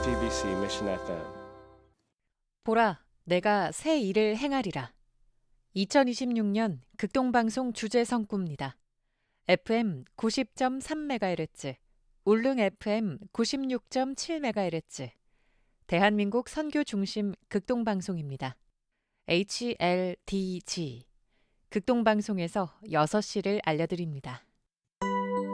JTBC Mission FM. 보라, 내가 새 일을 행하리라. 2026년 극동방송 주제 성구입니다. FM 90.3MHz, 울릉 FM 96.7MHz, 대한민국 선교 중심 극동방송입니다. HLDG, 극동방송에서 6시를 알려드립니다.